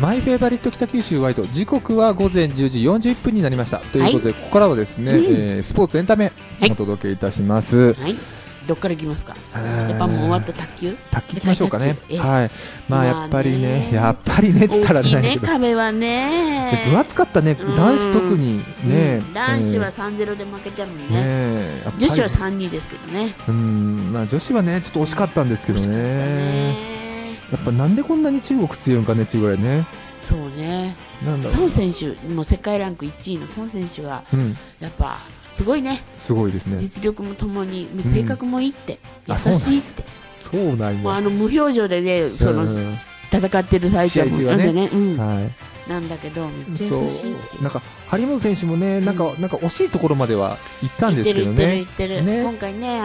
マイフェイバリット北九州ワイド、時刻は午前10時41分になりましたということで、ここからはですね、スポーツエンタメお届けいたします。 はい、どっからいきますか。やっぱもう終わった卓球いきましょうかね。はい、まあやっぱりねって言ったらね、 大きいね、壁はね、 分厚かったね、男子特にね。 男子は 3-0 で負けたもんね。女子は 3-2 ですけどね。 まあ女子はねちょっと惜しかったんですけどね。やっぱなんでこんなに中国強いのかねっていうぐらいね。 そうね。孫選手も世界ランク1位の孫選手がやっぱすごいね。 すごいですね。 実力もともに性格もいいって、優しいって。 そうなんや。 無表情でね、その戦ってる最中もなんでね。なんだけどめっちゃ優しいっていう。なんか張本選手もね、なんか惜しいところまでは行ったんですけどね。 行ってる。今回ね、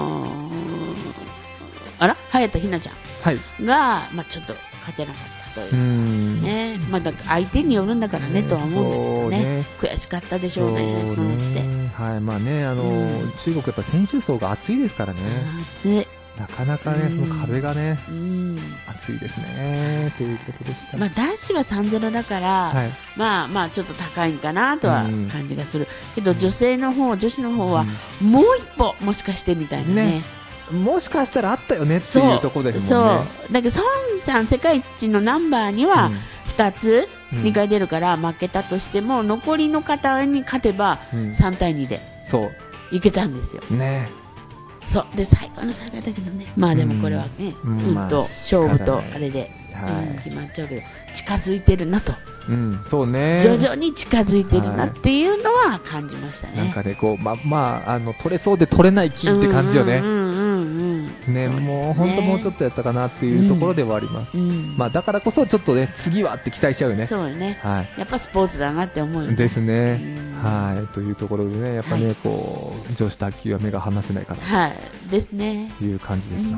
早田ひなちゃんがちょっと勝てなかったというね。まだ相手によるんだからねとは思うんだけどね。悔しかったでしょうね。 はい、まあね、中国やっぱ選手層が厚いですからね。 厚い。 なかなかね、その壁がね、厚いですねということでした。 男子は 3-0 だから、まあちょっと高いんかなとは感じがするけど、女子の方はもう一歩もしかしてみたいなね。 もしかしたらあったよねっていうところですもんね。 だけど孫さん世界一のナンバーには2つ2回出るから負けたとしても、残りの方に勝てば3対2でいけたんですよね。そうで最後の最後だけどね、まあでもこれはね、勝負とあれで決まっちゃうけど、近づいてるなと、 そうね、 徐々に近づいてるなっていうのは感じましたね。 なんかね、こう取れそうで取れない金って感じよね。ね、もう本当もうちょっとやったかなっていうところではあります。だからこそちょっとね、次はって期待しちゃうよね。 そうね。やっぱスポーツだなって思うですね。はい、というところでね、やっぱね、こう女子卓球は目が離せないかなですね。 いう感じですが、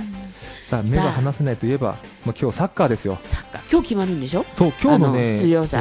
さあ目が離せないといえば、今日サッカーですよ。 サッカー今日決まるんでしょ。 そう、今日のね、